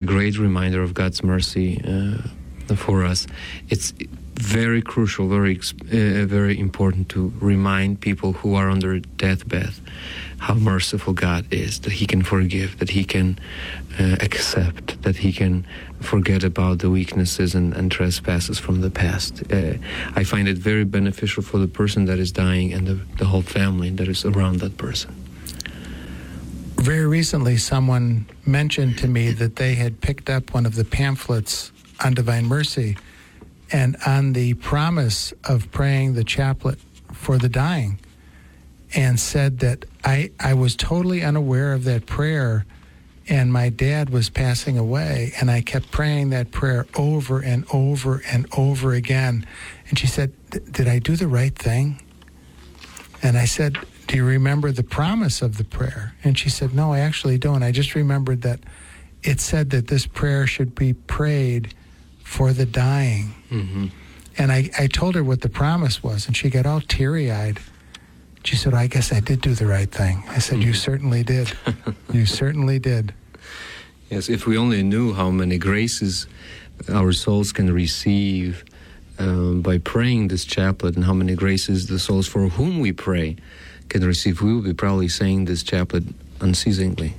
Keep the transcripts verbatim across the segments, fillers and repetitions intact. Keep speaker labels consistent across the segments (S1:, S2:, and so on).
S1: great reminder of God's mercy uh, for us. It's very crucial, very uh, very important to remind people who are on their deathbed how merciful God is, that He can forgive, that He can uh, accept, that He can forget about the weaknesses and, and trespasses from the past. Uh, I find it very beneficial for the person that is dying and the, the whole family that is around that person.
S2: Very recently, someone mentioned to me that they had picked up one of the pamphlets on Divine Mercy, and on the promise of praying the chaplet for the dying, and said that I, I was totally unaware of that prayer, and my dad was passing away, and I kept praying that prayer over and over and over again. And she said, did I do the right thing? And I said, do you remember the promise of the prayer? And she said, no, I actually don't. I just remembered that it said that this prayer should be prayed for the dying. Mm-hmm. And I, I told her what the promise was, and she got all teary-eyed. She said, I guess I did do the right thing. I said, mm-hmm. You certainly did. You certainly did.
S1: Yes, if we only knew how many graces our souls can receive um, by praying this chaplet, and how many graces the souls for whom we pray can receive, we will be probably saying this chaplet unceasingly,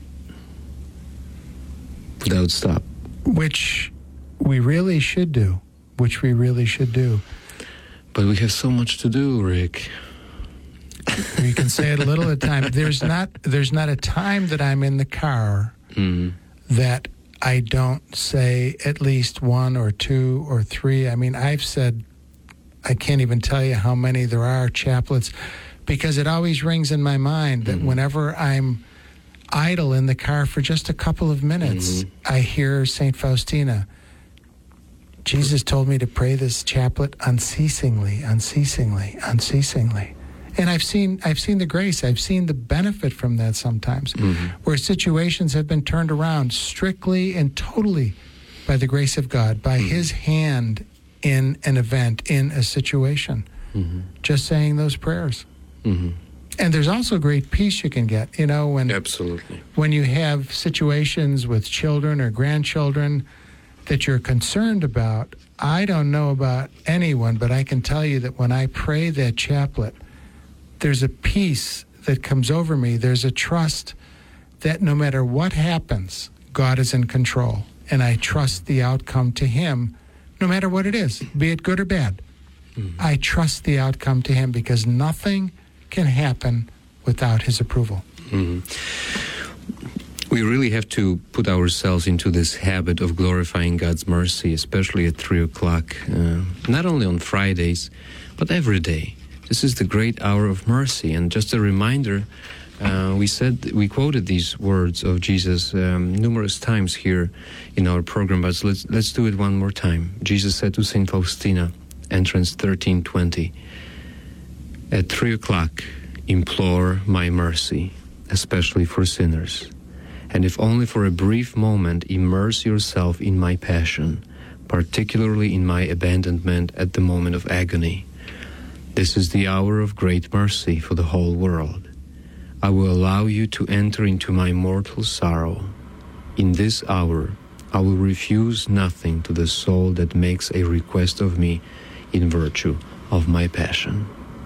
S1: without stop.
S2: Which we really should do. Which we really should do.
S1: But we have so much to do, Rick.
S2: You can say it a little at a time. There's not there's not a time that I'm in the car mm. that I don't say at least one or two or three. I mean, I've said, I can't even tell you how many there are chaplets, because it always rings in my mind that mm. whenever I'm idle in the car for just a couple of minutes, mm-hmm. I hear Saint Faustina. Jesus told me to pray this chaplet unceasingly, unceasingly, unceasingly. And I've seen I've seen the grace, I've seen the benefit from that sometimes, mm-hmm. where situations have been turned around strictly and totally by the grace of God, by mm-hmm. His hand in an event, in a situation. Mm-hmm. Just saying those prayers. Mm-hmm. And there's also great peace you can get, you know, when
S1: Absolutely.
S2: when you have situations with children or grandchildren that you're concerned about. I don't know about anyone, but I can tell you that when I pray that chaplet, there's a peace that comes over me. There's a trust that no matter what happens, God is in control. And I trust the outcome to Him, no matter what it is, be it good or bad. Mm-hmm. I trust the outcome to Him because nothing can happen without His approval.
S1: Mm-hmm. We really have to put ourselves into this habit of glorifying God's mercy, especially at three o'clock, uh, not only on Fridays, but every day. This is the great hour of mercy. And just a reminder, uh, we said, we quoted these words of Jesus um, numerous times here in our program, but let's, let's do it one more time. Jesus said to Saint Faustina, entrance thirteen twenty, at three o'clock, implore my mercy, especially for sinners. And if only for a brief moment, immerse yourself in my passion, particularly in my abandonment at the moment of agony. This is the hour of great mercy for the whole world. I will allow you to enter into my mortal sorrow. In this hour, I will refuse nothing to the soul that makes a request of me in virtue of my passion.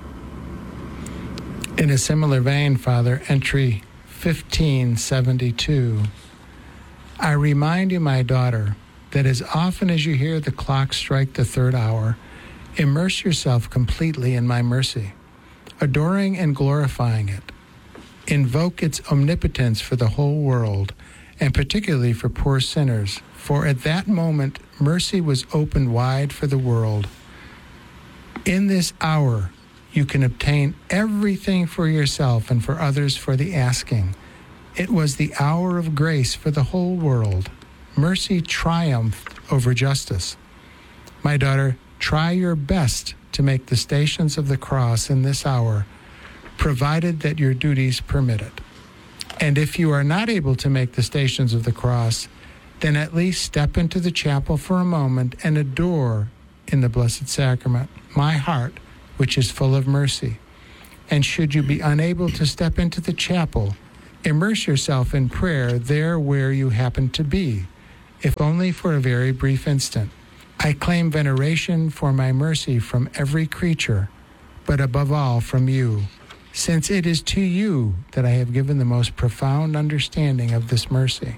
S2: In a similar vein, Father, entry fifteen seventy-two, I remind you, my daughter, that as often as you hear the clock strike the third hour, immerse yourself completely in my mercy, adoring and glorifying it. Invoke its omnipotence for the whole world, and particularly for poor sinners, for at that moment mercy was opened wide for the world. In this hour, you can obtain everything for yourself and for others for the asking. It was the hour of grace for the whole world. Mercy triumphed over justice. My daughter, try your best to make the stations of the cross in this hour, provided that your duties permit it. And if you are not able to make the stations of the cross, then at least step into the chapel for a moment and adore in the Blessed Sacrament my heart, which is full of mercy. And should you be unable to step into the chapel, immerse yourself in prayer there where you happen to be, if only for a very brief instant. I claim veneration for my mercy from every creature, but above all from you, since it is to you that I have given the most profound understanding of this mercy.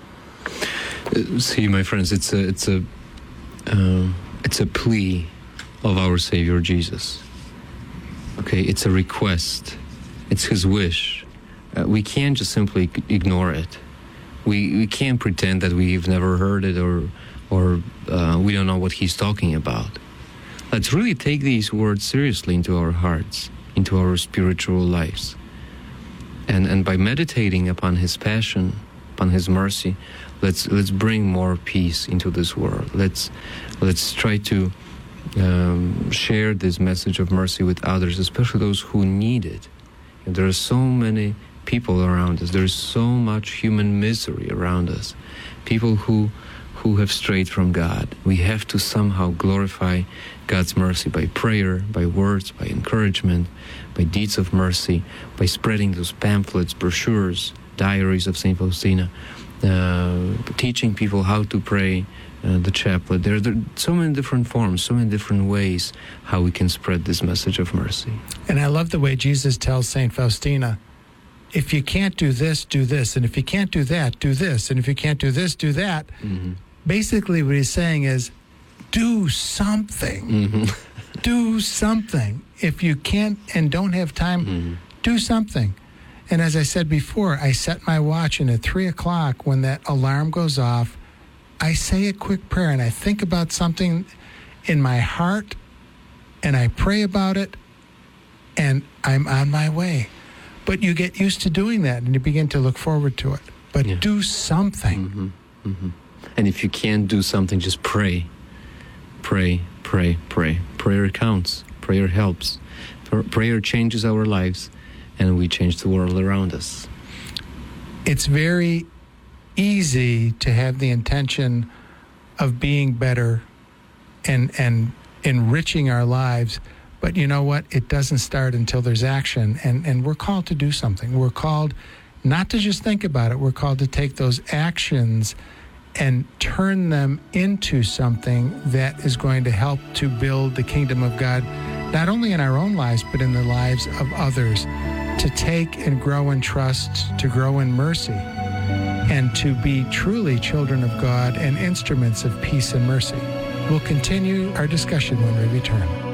S1: Uh, see, my friends, it's a it's a uh, it's a plea of our Savior Jesus. Okay, it's a request. It's His wish. Uh, we can't just simply ignore it. We we can't pretend that we've never heard it or or uh, we don't know what He's talking about. Let's really take these words seriously into our hearts, into our spiritual lives. And and by meditating upon His passion, upon His mercy, let's let's bring more peace into this world. Let's let's try to um, share this message of mercy with others, especially those who need it. And there are so many people around us. There's so much human misery around us. People who who have strayed from God. We have to somehow glorify God's mercy by prayer, by words, by encouragement, by deeds of mercy, by spreading those pamphlets, brochures, diaries of Saint Faustina, uh, teaching people how to pray uh, the chaplet. There, there are so many different forms, so many different ways how we can spread this message of mercy.
S2: And I love the way Jesus tells Saint Faustina, if you can't do this, do this. And if you can't do that, do this. And if you can't do this, do that. Mm-hmm. Basically what he's saying is, do something. Mm-hmm. Do something. If you can't and don't have time, mm-hmm. do something. And as I said before, I set my watch, and at three o'clock when that alarm goes off, I say a quick prayer, and I think about something in my heart, and I pray about it, and I'm on my way. But you get used to doing that, and you begin to look forward to it. But yeah. do something.
S1: Mm-hmm. Mm-hmm. And if you can't do something, just pray. Pray, pray, pray. Prayer counts. Prayer helps. Prayer changes our lives, and we change the world around us.
S2: It's very easy to have the intention of being better and and enriching our lives. But you know what? It doesn't start until there's action. And, and we're called to do something. We're called not to just think about it. We're called to take those actions and turn them into something that is going to help to build the kingdom of God, not only in our own lives, but in the lives of others, to take and grow in trust, to grow in mercy, and to be truly children of God and instruments of peace and mercy. We'll continue our discussion when we return.